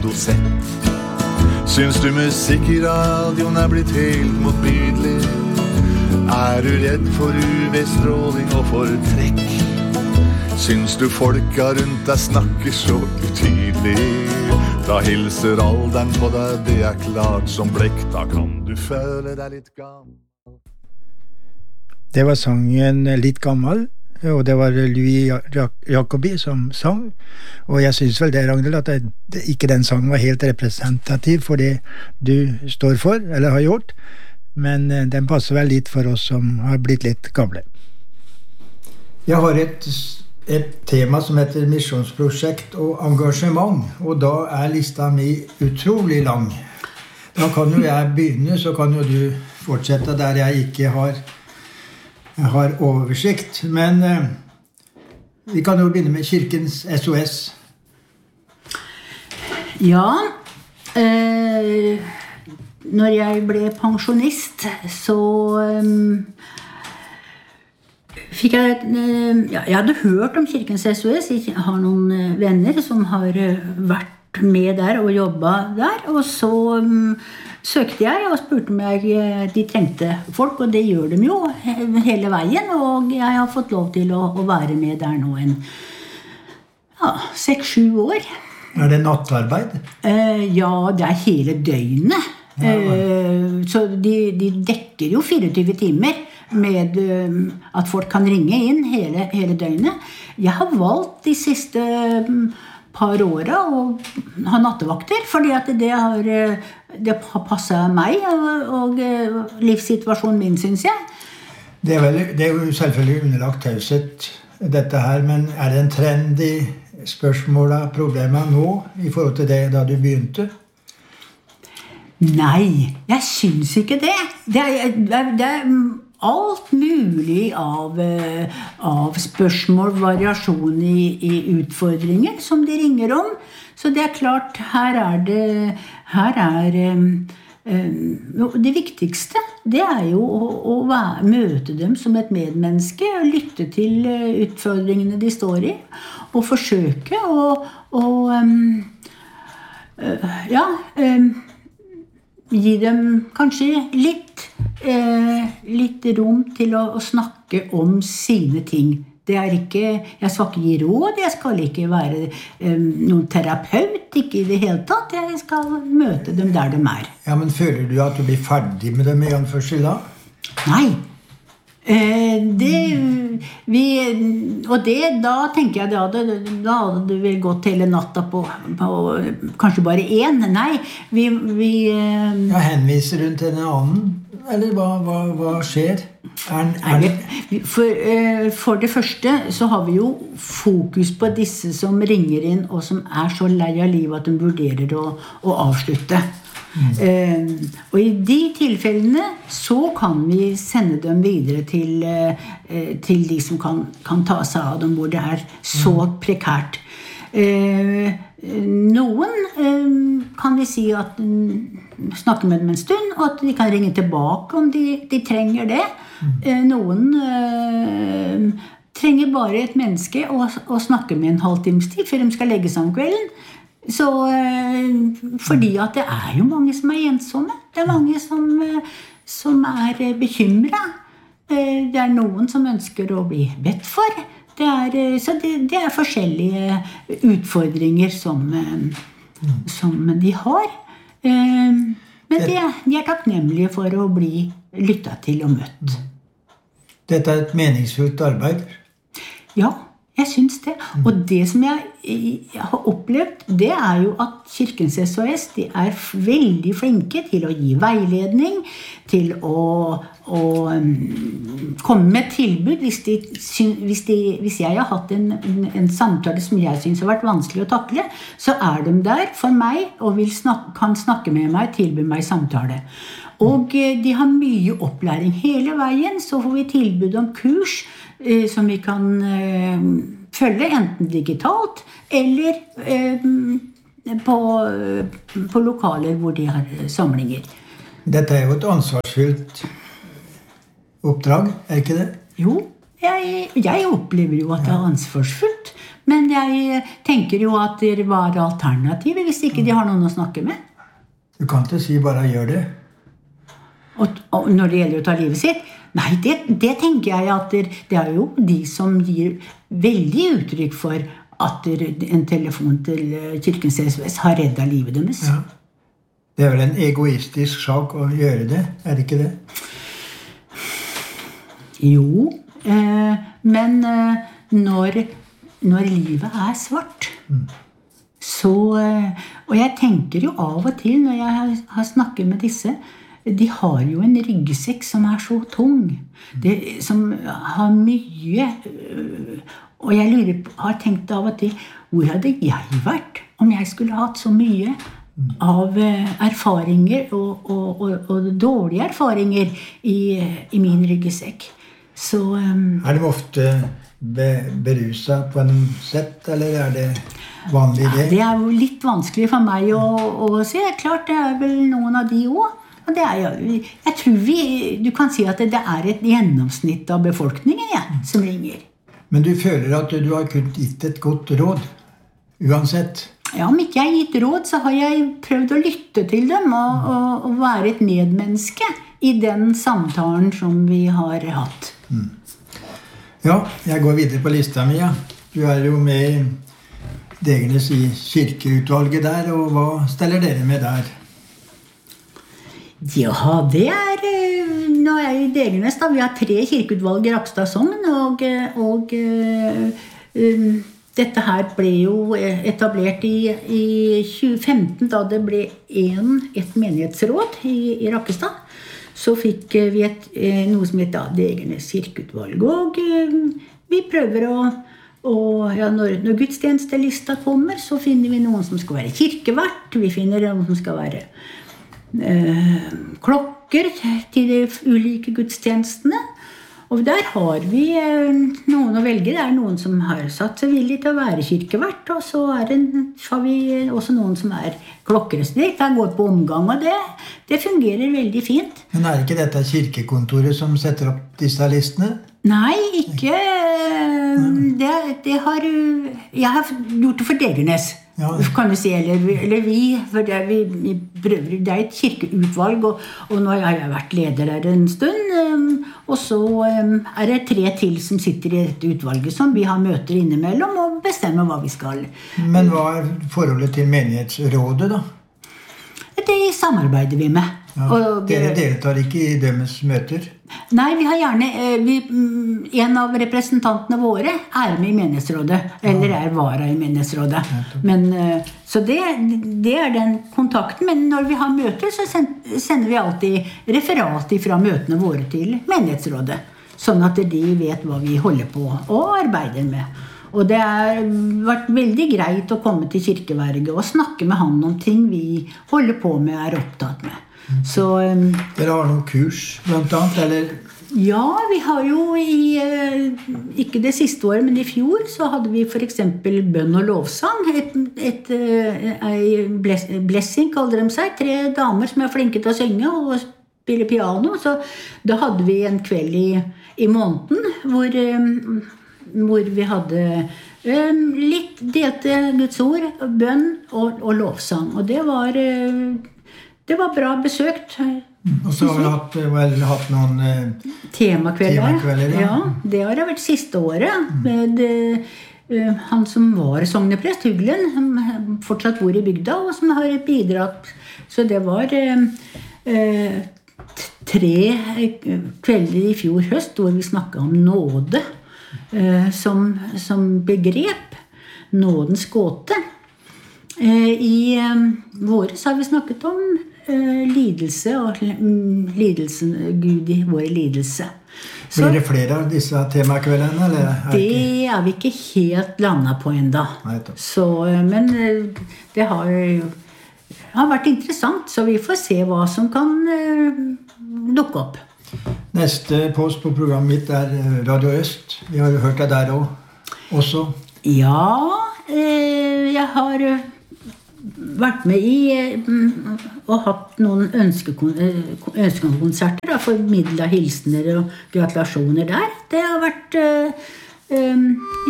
Dosett. Syns du musikk I radioen blitt helt motbydelig? Du redd for UV-stråling og for trekk? Syns du folka rundt deg snakker så utydelig? Da hilser alderen på deg, det klart som blekk. Da kan du føle deg litt gammel. Det var sangen Litt gammel, og det var Louis Jacobi som sang. Og jeg synes vel det, Ragnhild, at ikke den sangen var helt representativ for det du står for, eller har gjort. Men den passer vel litt for oss som har blitt litt gamle. Jeg har et tema som heter misjonsprosjekt og engasjement, og da lista mi utrolig lang. Da kan jo jeg begynne, så kan jo du fortsette der jeg ikke har oversikt, men vi kan jo begynne med Kirkens SOS. Ja, når jeg ble pensjonist, så fikk jeg hadde hørt om Kirkens SOS. Jeg har noen venner som har vært med der og jobbet der, og så søkte jeg og spurte om de trengte folk, og det gjør de jo hele veien, og jeg har fått lov til å være med der nå 6-7 år. Det nattarbeid? Ja, det hele døgnet. Ja. Så de dekker jo 24 timer med at folk kan ringe inn hele døgnet. Jeg har valgt de siste par årene å ha nattevakter, fordi at det har passet meg og livssituasjonen min, synes jeg. Det jo selvfølgelig underlagt taushet, dette her, men det en trend I spørsmålet, problemet nå, I forhold til det da du begynte? Nei, jeg synes ikke det. Det alt mulig av spørsmål, variasjon I utfordringer som de ringer om. Så det klart, her det viktigste, det jo å møte dem som et medmenneske, og lytte til utfordringene de står I, og forsøke gi dem kanskje litt rom til å snakke om sine ting. Det ikke, jeg skal ikke gi råd, jeg skal ikke være noen terapeut, ikke I det hele tatt. Jeg skal møte dem der de Ja, men føler du at du blir ferdig med dem I anførsel da? Nei. Da tenker jeg da hadde du vel gått hele natta på kanskje bare en. Nei, henviser hun til en annen? Eller hva skjer? For det første så har vi jo fokus på disse som ringer inn og som så lei av livet at de vurderer å avslutte. Og I de tilfellene så kan vi sende dem videre til de som kan ta seg av dem hvor det så prekært. Noen kan vi si at snakke med dem en stund og at de kan ringe tilbake om de trenger det. Noen trenger bare et menneske å snakke med en halvtimes tid før de skal legge seg om kvelden. Så fordi at det jo mange som ensomme. Det mange som bekymret. Det noen som ønsker å bli bedt for. Så det forskjellige utfordringer som de har. Men de takknemlige for å bli lyttet til og møtt. Dette et meningsfullt arbeid? Ja, jeg synes det. Og det som jeg har opplevd, det jo at Kirkens SOS, de veldig flinke til å gi veiledning, til å komme med tilbud hvis jeg har hatt en samtale som jeg synes har vært vanskelig å takle, så de der for meg og kan snakke med meg, tilby meg samtale. Og de har mye opplæring hele veien, så får vi tilbud om kurs som vi kan følge enten digitalt eller på lokaler hvor de har samlinger. Dette jo et ansvarsfullt oppdrag, ikke det? Jo, Jeg opplever jo at det ansvarsfullt, men jeg tenker jo at det var alternativet hvis ikke de har noen å snakke med. Du kan ikke si bare gjør det. Og når det gjelder å ta livet sitt, nei, det tenker jeg at det er jo de som gir veldig uttrykk for at en telefon til Kirkens SOS har reddet livet deres. Ja. Det er vel en egoistisk sak å gjøre det, er det ikke det? Jo, men når livet er svart, så, og jeg tenker jo av og til når jeg har snakket med disse, de har jo en ryggsekk som er så tung, som har mye, og jeg har tenkt av og til, hvor hadde jeg vært om jeg skulle hatt så mye av erfaringer og dårlige erfaringer i min ryggsekk. Så, er de ofte beruset på en sett, eller er det vanlig det? Det er jo litt vanskelig for meg å si. Klart det er vel noen av de også. Og det er, jeg tror du kan si at det er et gjennomsnitt av befolkningen som ringer. Men du føler at du har kunnet gitt et godt råd, uansett? Ja, om ikke jeg har gitt råd, så har jeg prøvd å lytte til dem og være et medmenneske i den samtalen som vi har hatt. Ja, jeg går videre på lista mi. Ja. Du er jo med i Degernes i kirkeutvalget der, og hva steller dere med der? Ja, det nå er jeg i Degernes da. Vi har 3 kirkeutvalg i Rakkestad Sogn, og dette her ble jo etablert i 2015, da det ble et menighetsråd i Rakkestad. Så fikk vi noe som heter Degernes kirkeutvalg, og vi prøver når gudstjenestelista kommer, så finner vi noen som skal være kirkevert, vi finner noen som skal være klokker til de ulike gudstjenestene, og der har vi noen å velge. Det er noen som har satt seg villig til å være kirkevert, og så har vi også noen som er klokkere. Så det går på omgang, og det fungerer veldig fint. Men er ikke dette kirkekontoret som setter opp disse listene? Nei, ikke. Jeg har gjort det for Degernes. Ja. Kan du si, eller vi, for vi prøver, det er et kirkeutvalg, og nå har jeg vært leder der en stund, og så er det 3 til som sitter i dette utvalget som vi har møter innimellom og bestemmer hva vi skal. Men hva er forholdet til menighetsrådet da? Det samarbeider vi med. Ja, dere deltar ikke i deres møter? Nei, vi har gjerne en av representantene våre er med i menighetsrådet, eller er vara i menighetsrådet. Men, så det er den kontakten, men når vi har møter så sender vi alltid referat fra møtene våre til menighetsrådet, sånn at de vet hva vi holder på og arbeider med. Og det har vært veldig greit å komme til kirkeverget og snakke med han om ting vi holder på med og er opptatt med. Så, dere har noen kurs blant annet, eller? Ja, vi har jo ikke det siste året, men i fjor så hadde vi for eksempel bønn og lovsang. Blessing kaller de seg. 3 damer som er flinke til å synge og spille piano. Så da hadde vi en kveld i måneden hvor vi hadde litt delte Guds ord, bønn og lovsang. Og det var bra besøkt. Og så har vi hatt noen temakvelder. Ja, det har det vært siste året med han som var sogneprest, Huglen, som fortsatt bor i bygda, og som har bidratt. Så det var 3 kvelder i fjor høst hvor vi snakket om nåde som begrep, nådens gåte. I våres har vi snakket om lidelse og lidelsen, Gud i vår lidelse. Så, blir det flere av disse temakveldene? Eller det er vi ikke helt landet på enda. Så, men det har vært interessant, så vi får se hva som kan dukke opp. Neste post på programmet mitt er Radio Øst. Vi har jo hørt deg der også. Ja, jeg har vært med i og hatt noen ønskekonserter da, formidlet hilsener og gratulasjoner der. Det har vært